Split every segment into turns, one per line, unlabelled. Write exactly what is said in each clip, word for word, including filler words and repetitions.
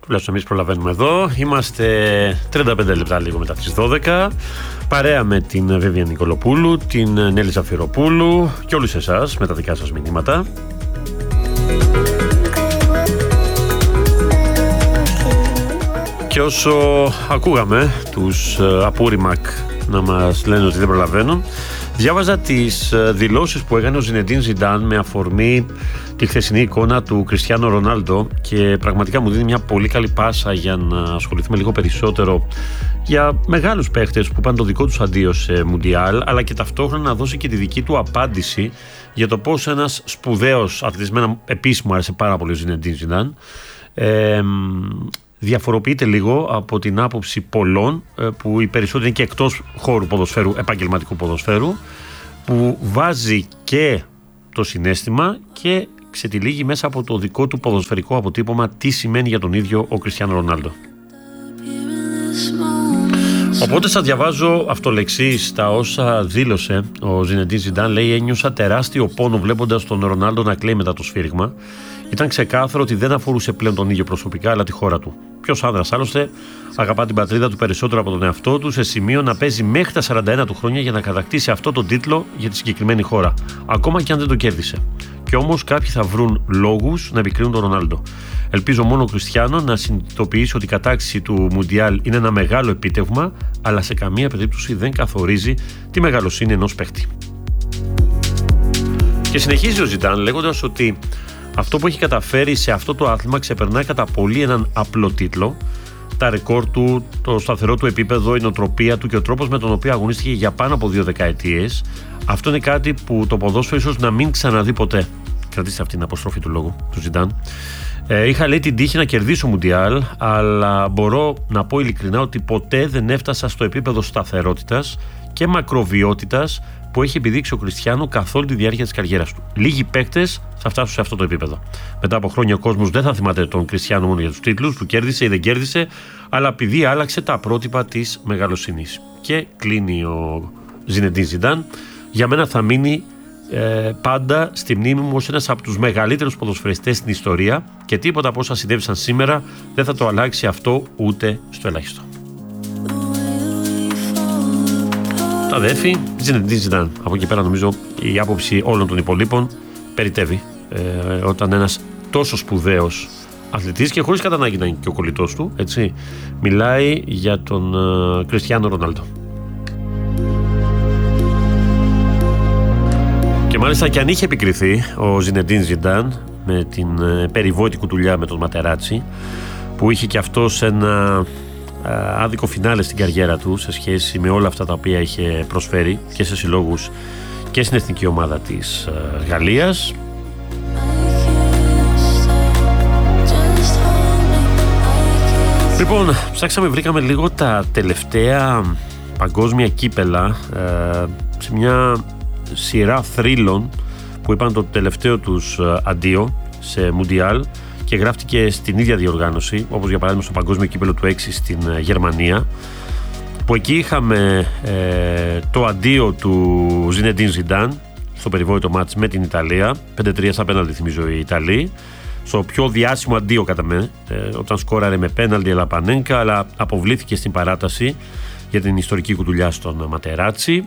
τουλάχιστον εμείς προλαβαίνουμε εδώ. Είμαστε τριάντα πέντε λεπτά λίγο μετά τις δώδεκα. Παρέα με την Βίβια Νικολοπούλου, την Νέλη Ζαφυροπούλου και όλους εσάς με τα δικά σας μηνύματα. Και όσο ακούγαμε τους Απούριμακ να μας λένε ότι δεν προλαβαίνουν, διάβαζα τις δηλώσεις που έκανε ο Ζινεντίν Ζιντάν με αφορμή τη χθεσινή εικόνα του Κριστιάνο Ρονάλντο και πραγματικά μου δίνει μια πολύ καλή πάσα για να ασχοληθούμε λίγο περισσότερο για μεγάλους παίχτες που πάνε το δικό τους αντίο σε Μουντιάλ, αλλά και ταυτόχρονα να δώσει και τη δική του απάντηση για το πώς ένας σπουδαίος αθλητής, με επίσης μου άρεσε πάρα πολύ ο Ζινεντίν Ζιντάν, ε, διαφοροποιείται λίγο από την άποψη πολλών, που οι περισσότεροι είναι και εκτός χώρου ποδοσφαίρου, επαγγελματικού ποδοσφαίρου, που βάζει και το συναίσθημα και ξετυλίγει μέσα από το δικό του ποδοσφαιρικό αποτύπωμα τι σημαίνει για τον ίδιο ο Κριστιάνο Ρονάλντο. Οπότε σας διαβάζω αυτολεξής τα όσα δήλωσε ο Ζινεντίν Ζιντάν. Λέει: ένιωσα τεράστιο πόνο βλέποντας τον Ρονάλντο να κλαίει μετά το σφύριγμα. Ήταν ξεκάθαρο ότι δεν αφορούσε πλέον τον ίδιο προσωπικά, αλλά τη χώρα του. Ποιος άνδρας άλλωστε αγαπά την πατρίδα του περισσότερο από τον εαυτό του, σε σημείο να παίζει μέχρι τα σαράντα ένα του χρόνια για να κατακτήσει αυτό τον τίτλο για τη συγκεκριμένη χώρα, ακόμα και αν δεν το κέρδισε. Και όμως κάποιοι θα βρουν λόγους να επικρίνουν τον Ρονάλντο. Ελπίζω μόνο ο Κριστιάνο να συνειδητοποιήσει ότι η κατάκτηση του Μουντιάλ είναι ένα μεγάλο επίτευγμα, αλλά σε καμία περίπτωση δεν καθορίζει τη μεγαλοσύνη ενός παίχτη. Και συνεχίζει ο Ζιντάν λέγοντας ότι αυτό που έχει καταφέρει σε αυτό το άθλημα ξεπερνάει κατά πολύ έναν απλό τίτλο. Τα ρεκόρ του, το σταθερό του επίπεδο, η νοοτροπία του και ο τρόπος με τον οποίο αγωνίστηκε για πάνω από δύο δεκαετίες. Αυτό είναι κάτι που το ποδόσφαιρο ίσως να μην ξαναδεί ποτέ. Κρατήστε αυτή την αποστροφή του λόγου του Ζιντάν. Ε, είχα λέει την τύχη να κερδίσω Μουντιάλ, αλλά μπορώ να πω ειλικρινά ότι ποτέ δεν έφτασα στο επίπεδο σταθερότητας και μακροβιότητας που έχει επιδείξει ο Κριστιάνο καθ' όλη τη διάρκεια της καριέρας του. Λίγοι παίκτες θα φτάσουν σε αυτό το επίπεδο. Μετά από χρόνια ο κόσμος δεν θα θυμάται τον Κριστιάνο μόνο για τους τίτλους, που κέρδισε ή δεν κέρδισε, αλλά επειδή άλλαξε τα πρότυπα της μεγαλοσύνης. Και κλείνει ο Ζινεντίν Ζιντάν. Για μένα θα μείνει ε, πάντα στη μνήμη μου ως ένας από τους μεγαλύτερους ποδοσφαιριστές στην ιστορία και τίποτα από όσα συνέβησαν σήμερα δεν θα το αλλάξει αυτό ούτε στο ελάχιστο. Αδέρφη, Ζινεντίν Ζιντάν. Από εκεί πέρα νομίζω η άποψη όλων των υπολείπων περιτεύει ε, όταν ένας τόσο σπουδαίος αθλητής και χωρίς κατά ανάγκη να είναι και ο κολλητός του, έτσι, μιλάει για τον ε, Κριστιάνο Ρονάλντο. Και μάλιστα και αν είχε επικριθεί ο Ζινεντίν Ζιντάν με την ε, περιβόητη κουτουλιά με τον Ματεράτσι, που είχε και αυτός ένα άδικο φινάλε στην καριέρα του σε σχέση με όλα αυτά τα οποία είχε προσφέρει και σε συλλόγους και στην εθνική ομάδα της Γαλλίας. Λοιπόν, ψάξαμε, βρήκαμε λίγο τα τελευταία παγκόσμια κύπελα σε μια σειρά θρύλων που είπαν το τελευταίο τους αντίο σε Μουντιάλ και γράφτηκε στην ίδια διοργάνωση, όπως για παράδειγμα στο παγκόσμιο κύπελο του έξι στην Γερμανία, που εκεί είχαμε ε, το αντίο του Ζινεντίν Ζιντάν στο περιβόητο μάτς με την Ιταλία, πέντε τρία στα πέναλτι θυμίζω οι Ιταλοί, στο πιο διάσημο αντίο κατά με, ε, όταν σκόραρε με πέναλτι Λαπανένκα, αλλά αποβλήθηκε στην παράταση για την ιστορική κουτουλιά στον Ματεράτσι.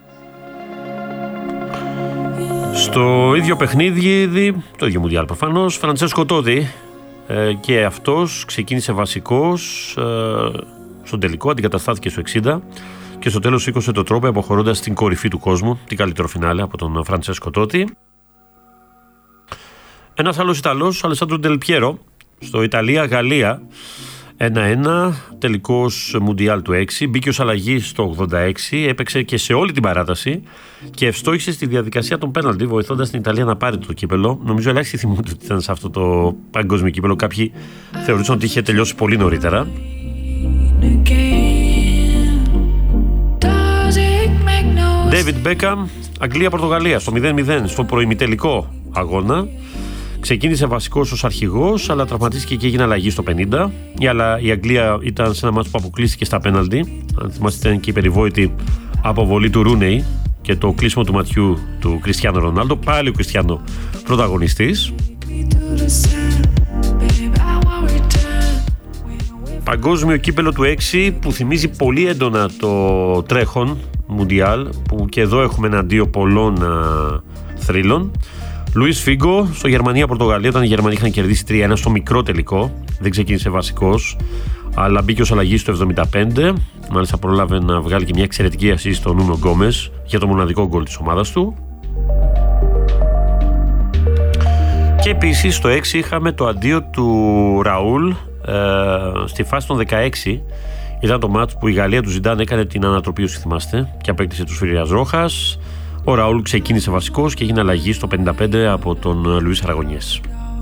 Στο ίδιο παιχνίδι, το ίδιο Μουντιάλ προφανώς, Φραντσέσκο Τότι ε, και αυτός ξεκίνησε βασικός ε, στον τελικό, αντικαταστάθηκε στο εξήντα και στο τέλος σήκωσε το τρόπο αποχωρώντας στην κορυφή του κόσμου, την καλύτερο φινάλε από τον Φραντσέσκο Τότι. Ένας άλλος Ιταλός, ο Αλεσάντρο Ντελ Πιέρο, στο Ιταλία-Γαλλία ένα ένα, τελικός Μουντιάλ του έξι, μπήκε ως αλλαγή στο ογδόντα έξι, έπαιξε και σε όλη την παράταση και ευστόχησε στη διαδικασία των πέναλτι, βοηθώντας την Ιταλία να πάρει το κύπελο. Νομίζω ελάχιστοι θυμούνται ότι ήταν σε αυτό το παγκόσμιο κύπελο. Κάποιοι θεωρούσαν ότι είχε τελειώσει πολύ νωρίτερα. David Beckham, Αγγλία-Πορτογαλία στο μηδέν μηδέν στο προημιτελικό αγώνα. Ξεκίνησε βασικός ως αρχηγός, αλλά τραυματίστηκε και έγινε αλλαγή στο πενήντα. Η, αλλά, η Αγγλία ήταν σε ένα μάτσο που αποκλείστηκε στα πέναλτι. Αν θυμάστε, ήταν και η περιβόητη αποβολή του Ρούνεϊ και το κλείσιμο του ματιού του Κριστιάνο Ρονάλντο. Πάλι ο Κριστιάνο πρωταγωνιστής. Παγκόσμιο κύπελο του έξι που θυμίζει πολύ έντονα το τρέχον Μουντιάλ, που και εδώ έχουμε εναντίον πολλών α, θρύλων. Λουίς Φίγκο στο Γερμανία-Πορτογαλία, όταν οι Γερμανοί είχαν κερδίσει τρία ένα στο μικρό τελικό. Δεν ξεκίνησε βασικός, αλλά μπήκε ως αλλαγή στο εβδομήντα πέντε. Μάλιστα πρόλαβε να βγάλει και μια εξαιρετική assist στον Νούνο Γκόμες για το μοναδικό γκολ της ομάδας του. Και επίσης στο έξι είχαμε το αντίο του Ραούλ ε, στη φάση των δεκαέξι. Ήταν το μάτς που η Γαλλία του Ζιντάν έκανε την ανατροπή, όσοι θυμάστε, και απέκτησε τους Φιριάς Ρόχας. Ο Ραούλ ξεκίνησε βασικός και έγινε αλλαγή στο πενήντα πέντε από τον Λουίς Αραγωνιές.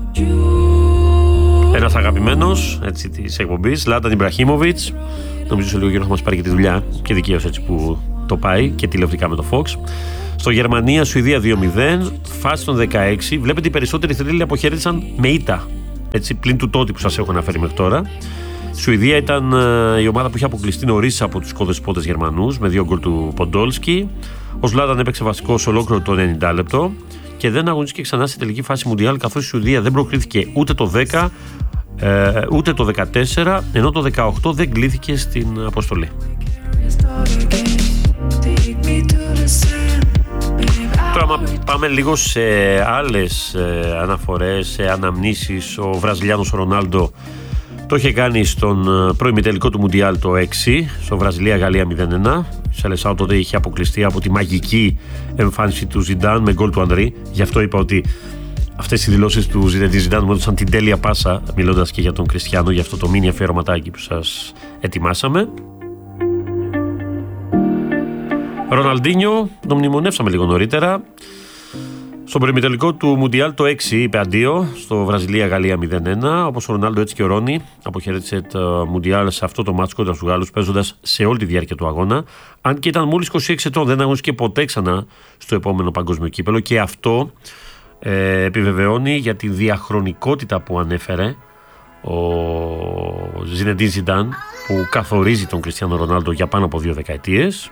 Ένας αγαπημένος έτσι, της εκπομπής, Ζλάταν Ιμπραχίμοβιτς. Νομίζω σε λίγο καιρό θα μας πάρει και τη δουλειά, και δικαίως έτσι που το πάει, και τηλεοπτικά με το Fox. Στο Γερμανία-Σουηδία δύο μηδέν, φάση των δεκαέξι. Βλέπετε οι περισσότεροι θρύλοι αποχαιρέτησαν με ήττα, έτσι, πλην του τότε που σας έχω αναφέρει μέχρι τώρα. Η Σουηδία ήταν η ομάδα που είχε αποκλειστεί νωρίς από τους κοδεσπότες Γερμανούς με δύο γκολ του Ποντόλσκι. Ο Ζλάταν έπαιξε βασικό σε ολόκληρο το ενενήντα λεπτό και δεν αγωνίστηκε ξανά σε τελική φάση Μουντιάλ, καθώς η Σουηδία δεν προκρίθηκε ούτε το δέκα ε, ούτε το δεκατέσσερα, ενώ το δεκαοκτώ δεν κλήθηκε στην αποστολή. Τώρα πάμε λίγο σε άλλες ε, αναφορές, σε αναμνήσεις. Ο Βραζιλιάνος Ρονάλντο το είχε κάνει στον προημιτελικό του Μουντιάλ το έξι, στο Βραζιλία-Γαλλία μηδέν ένα. Η Σελεσάου τότε είχε αποκλειστεί από τη μαγική εμφάνιση του Ζιντάν με γκολ του Ανδρή. Γι' αυτό είπα ότι αυτές οι δηλώσεις του Ζιντάν μου έδωσαν την τέλεια πάσα, μιλώντας και για τον Κριστιάνο, για αυτό το μίνι αφιερωματάκι που σας ετοιμάσαμε. Ροναλντίνιο, τον μνημονεύσαμε λίγο νωρίτερα. Στον προημιτελικό του Μουντιάλ το έξι είπε αντίο στο Βραζιλία-Γαλλία μηδέν ένα. Όπως ο Ρονάλντο, έτσι και ο Ρόνι αποχαιρέτησε το Μουντιάλ σε αυτό το μάτς κοντά στους Γάλλους, παίζοντας σε όλη τη διάρκεια του αγώνα. Αν και ήταν μόλις είκοσι έξι ετών, δεν αγωνίστηκε ποτέ ξανά στο επόμενο παγκόσμιο κύπελο, και αυτό ε, επιβεβαιώνει για τη διαχρονικότητα που ανέφερε ο Ζινεντίν Ζιντάν, που καθορίζει τον Κριστιάνο Ρονάλντο για πάνω από δύο δεκαετίες.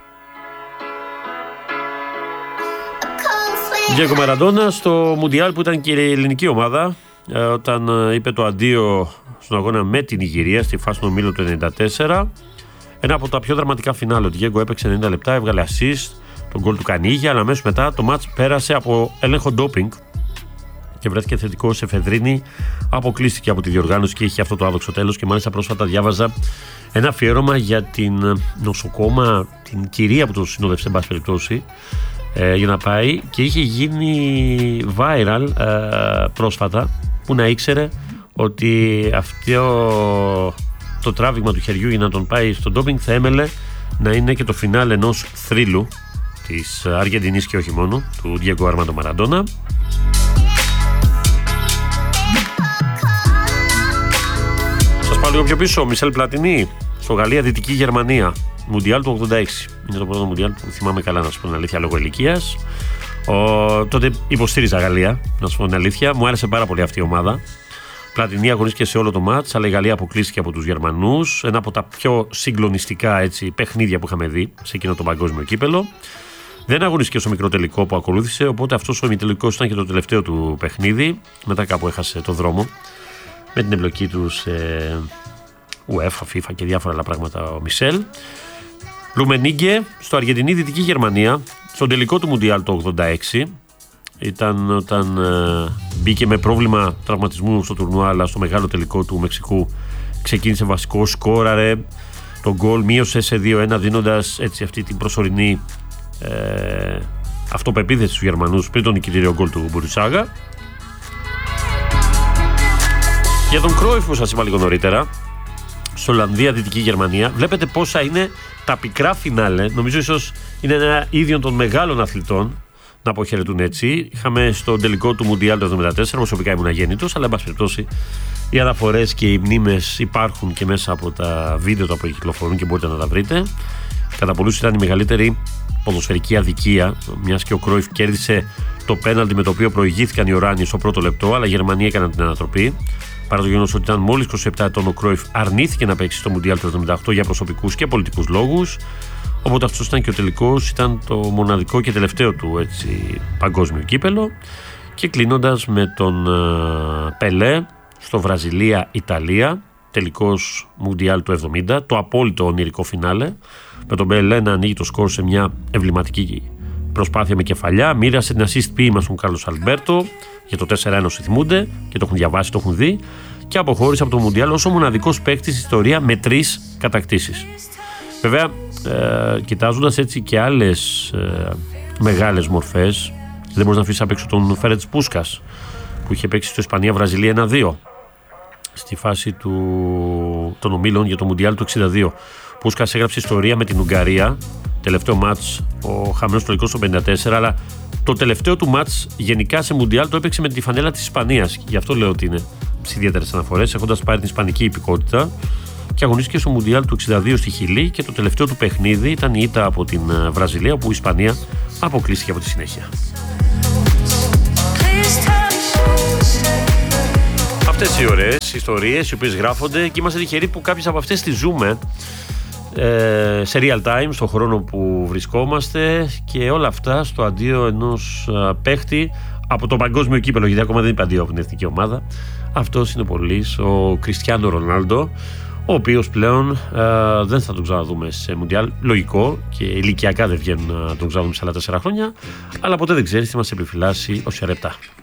Διέγκο Μαραντόνα στο Μουντιάλ, που ήταν και η ελληνική ομάδα, όταν είπε το αντίο στον αγώνα με την Νιγηρία στη φάση των ομίλων του ενενήντα τέσσερα. Ένα από τα πιο δραματικά φινάλε. Ο Διέγκο έπαιξε ενενήντα λεπτά, έβγαλε assist, τον γκολ του Κανίγια, αλλά αμέσως μετά το μάτς πέρασε από έλεγχο ντόπινγκ και βρέθηκε θετικό σε εφεδρίνη. Αποκλείστηκε από τη διοργάνωση και είχε αυτό το άδοξο τέλος. Και μάλιστα πρόσφατα διάβαζα ένα αφιέρωμα για την νοσοκόμα, την κυρία που το συνόδευσε, εν πάση περιπτώσει, Ε, για να πάει, και είχε γίνει viral ε, πρόσφατα, που να ήξερε ότι αυτό το τράβηγμα του χεριού για να τον πάει στο ντόπινγκ θα έμελε να είναι και το φινάλε ενός θρύλου της Αργεντινής και όχι μόνο, του Διέγκο Αρμάντο Μαραντόνα. Σας πάω λίγο πιο πίσω. Μισελ Πλατινί στο Γαλλία-Δυτική Γερμανία, Μουντιάλ του ογδόντα έξι. Είναι το πρώτο Μουντιάλ που θυμάμαι καλά, να σου πω την αλήθεια, λόγω ηλικίας. Τότε υποστήριζα Γαλλία, να σου πω την αλήθεια. Μου άρεσε πάρα πολύ αυτή η ομάδα. Πλατινί αγωνίστηκε σε όλο το μάτς, αλλά η Γαλλία αποκλείστηκε από τους Γερμανούς. Ένα από τα πιο συγκλονιστικά έτσι, παιχνίδια που είχαμε δει σε εκείνο το παγκόσμιο κύπελο. Δεν αγωνίστηκε στο μικρό τελικό που ακολούθησε, οπότε αυτός ο ημιτελικός ήταν και το τελευταίο του παιχνίδι. Μετά κάπου έχασε το δρόμο με την εμπλοκή του σε UEFA, FIFA και διάφορα άλλα πράγματα ο Μισελ. Ρουμενίγκε στο Αργεντινή Δυτική Γερμανία, στον τελικό του Μουντιάλ το ογδόντα έξι. Ήταν όταν ε, μπήκε με πρόβλημα τραυματισμού στο τουρνουά, αλλά στο μεγάλο τελικό του Μεξικού ξεκίνησε βασικό, σκόραρε τον γκολ, μείωσε σε δύο ένα, δίνοντας έτσι αυτή την προσωρινή ε, αυτοπεποίθηση στους Γερμανούς πριν τον νικητήριο γκολ του Μπουρουσάγα. Για τον Κρόιφ που σας είπα λίγο νωρίτερα, στο Ολλανδία Δυτική Γερμανία, βλέπετε πόσα είναι τα πικρά φινάλε. Νομίζω ίσως είναι ένα ίδιο των μεγάλων αθλητών να αποχαιρετούν έτσι. Είχαμε στο τελικό του Μουντιάλ το εβδομήντα τέσσερα, προσωπικά ήμουν αγέννητος, αλλά εν πάση περιπτώσει οι αναφορές και οι μνήμες υπάρχουν και μέσα από τα βίντεο τα οποία κυκλοφορούν και μπορείτε να τα βρείτε. Κατά πολλούς ήταν η μεγαλύτερη ποδοσφαιρική αδικία, μιας και ο Κρόιφ κέρδισε το πέναλτι με το οποίο προηγήθηκαν οι Οράνιοι στο πρώτο λεπτό, αλλά η Γερμανία έκανε την ανατροπή. Παρά το γεγονός ότι ήταν μόλις είκοσι επτά ετών, ο Κρόιφ αρνήθηκε να παίξει στο Μουντιάλ του εβδομήντα οκτώ για προσωπικούς και πολιτικούς λόγους. Οπότε αυτός ήταν και ο τελικός, ήταν το μοναδικό και τελευταίο του έτσι, παγκόσμιο κύπελο. Και κλείνοντας με τον uh, Πελέ στο Βραζιλία-Ιταλία, τελικός Μουντιάλ του εβδομήντα, το απόλυτο ονειρικό φινάλε, με τον Μπελέ να ανοίγει το σκορ σε μια εμβληματική προσπάθεια με κεφαλιά. Μοίρασε την assist ποίημα στον Κάρλος Αλμπέρτο για το τέσσερα ένα, όσοι θυμούνται και το έχουν διαβάσει, το έχουν δει, και αποχώρησε από το Μουντιάλ ως ο μοναδικός παίκτης στην ιστορία με τρεις κατακτήσεις. Βέβαια, ε, κοιτάζοντας έτσι και άλλες ε, μεγάλες μορφές, δεν μπορείς να αφήσεις απ' έξω τον Φέρετς Πούσκας, που είχε παίξει στο Ισπανία-Βραζιλία ένα δύο στη φάση του, των ομίλων για το Μουντιάλ του εξήντα δύο. Πούσκας έγραψε ιστορία με την Ουγγαρία, τελευταίο μάτς ο χαμένος τελικός στο πενήντα τέσσερα, αλλά το τελευταίο του μάτς γενικά σε Μουντιάλ το έπαιξε με τη φανέλα της Ισπανίας. Γι' αυτό λέω ότι είναι σε ιδιαίτερες αναφορές, έχοντας πάρει την ισπανική υπηκότητα, και αγωνίστηκε στο Μουντιάλ του εξήντα δύο στη Χιλή, και το τελευταίο του παιχνίδι ήταν η ήττα από την Βραζιλία, όπου η Ισπανία αποκλείστηκε από τη συνέχεια. Αυτές οι ωραίες ιστορίες οι οποίες γράφονται, και είμαστε τυχεροί που κάποιες από αυτές τις ζούμε ε, σε real time, στον χρόνο που βρισκόμαστε, και όλα αυτά στο αντίο ενός α, παίχτη από το παγκόσμιο κύπελλο, γιατί ακόμα δεν είπε αντίο από την εθνική ομάδα. Αυτός είναι πολύς, ο Κριστιάνο Ρονάλντο, ο οποίος πλέον ε, δεν θα τον ξαναδούμε σε Μουντιάλ. Λογικό, και ηλικιακά δεν βγαίνουν να τον ξαναδούμε σε άλλα τέσσερα χρόνια, αλλά ποτέ δεν ξέρεις τι μας επιφυλάσσει ο Σερεπτά.